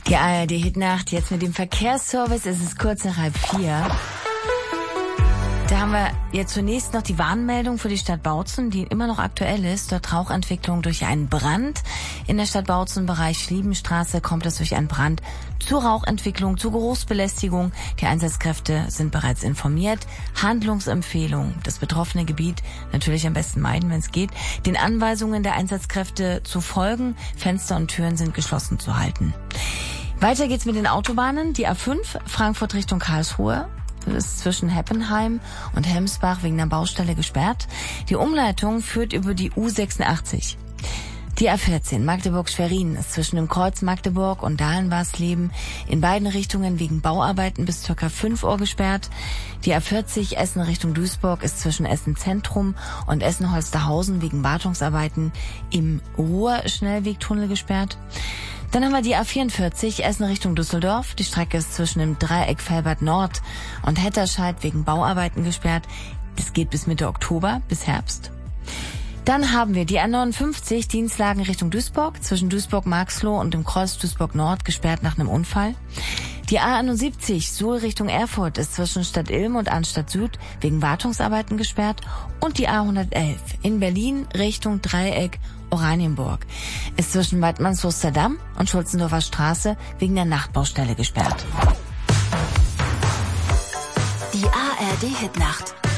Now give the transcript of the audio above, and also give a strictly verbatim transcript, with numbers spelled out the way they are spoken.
Die A R D-Hitnacht jetzt mit dem Verkehrsservice. Es ist kurz nach halb vier. Da haben wir jetzt zunächst noch die Warnmeldung für die Stadt Bautzen, die immer noch aktuell ist. Dort Rauchentwicklung durch einen Brand. In der Stadt Bautzen, Bereich Schliebenstraße, kommt es durch einen Brand zu Rauchentwicklung, zu Geruchsbelästigung. Die Einsatzkräfte sind bereits informiert. Handlungsempfehlung: Das betroffene Gebiet natürlich am besten meiden, wenn es geht. Den Anweisungen der Einsatzkräfte zu folgen. Fenster und Türen sind geschlossen zu halten. Weiter geht's mit den Autobahnen. Die A fünf, Frankfurt Richtung Karlsruhe, ist zwischen Heppenheim und Hemsbach wegen einer Baustelle gesperrt. Die Umleitung führt über die U sechsundachtzig. Die A vierzehn, Magdeburg-Schwerin, ist zwischen dem Kreuz Magdeburg und Dahlen-Warsleben in beiden Richtungen wegen Bauarbeiten bis ca. fünf Uhr gesperrt. Die A vierzig, Essen Richtung Duisburg, ist zwischen Essen-Zentrum und Essen-Holsterhausen wegen Wartungsarbeiten im Ruhr-Schnellwegtunnel gesperrt. Dann haben wir die A vierundvierzig, Essen Richtung Düsseldorf. Die Strecke ist zwischen dem Dreieck Felbert Nord und Hetterscheid wegen Bauarbeiten gesperrt. Das geht bis Mitte Oktober, bis Herbst. Dann haben wir die A neunundfünfzig, Dienstlagen Richtung Duisburg, zwischen Duisburg-Marxloh und dem Kreuz Duisburg Nord, gesperrt nach einem Unfall. Die A einundsiebzig, Suhl Richtung Erfurt, ist zwischen Stadt Ilm und Arnstadt Süd wegen Wartungsarbeiten gesperrt. Und die A hundertelf in Berlin Richtung Dreieck Oranienburg ist zwischen Weidmannshoster Damm und Schulzendorfer Straße wegen der Nachtbaustelle gesperrt. Die A R D-Hitnacht.